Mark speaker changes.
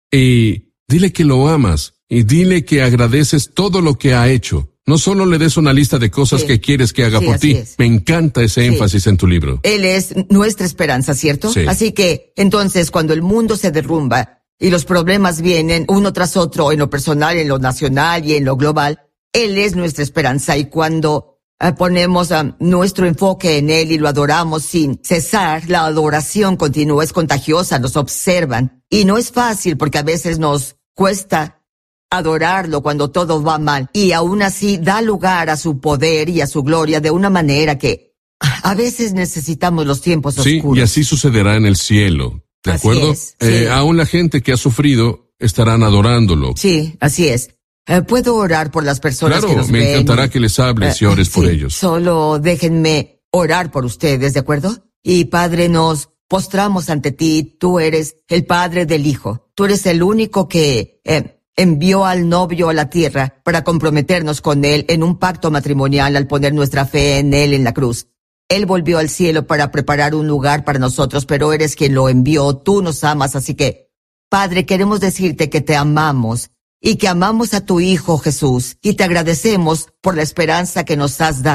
Speaker 1: Y dile que lo amas, y dile que agradeces todo lo que ha hecho. No solo le des una lista de cosas que quieres que haga por ti.
Speaker 2: Es.
Speaker 1: Me encanta ese énfasis en tu libro.
Speaker 2: Él es nuestra esperanza, ¿cierto?
Speaker 1: Sí.
Speaker 2: Así que, entonces, cuando el mundo se derrumba y los problemas vienen uno tras otro, en lo personal, en lo nacional y en lo global, Él es nuestra esperanza. Y cuando ponemos nuestro enfoque en Él y lo adoramos sin cesar, la adoración continúa, es contagiosa, nos observan. Y no es fácil porque a veces nos cuesta adorarlo cuando todo va mal, y aún así da lugar a su poder y a su gloria de una manera que a veces necesitamos los tiempos oscuros.
Speaker 1: Sí, y así sucederá en el cielo, ¿de
Speaker 2: Así
Speaker 1: acuerdo?
Speaker 2: es, sí.
Speaker 1: Aún la gente que ha sufrido estarán adorándolo.
Speaker 2: Sí, así es. ¿Puedo orar por las personas
Speaker 1: Claro,
Speaker 2: que nos
Speaker 1: me
Speaker 2: ven?
Speaker 1: encantará que les hables y ores por
Speaker 2: Sí,
Speaker 1: ellos.
Speaker 2: Solo déjenme orar por ustedes, ¿de acuerdo? Y Padre, nos postramos ante ti. Tú eres el Padre del Hijo. Tú eres el único que envió al novio a la tierra para comprometernos con Él en un pacto matrimonial al poner nuestra fe en Él en la cruz. Él volvió al cielo para preparar un lugar para nosotros, pero eres quien lo envió. Tú nos amas, así que, Padre, queremos decirte que te amamos y que amamos a tu Hijo Jesús, y te agradecemos por la esperanza que nos has dado.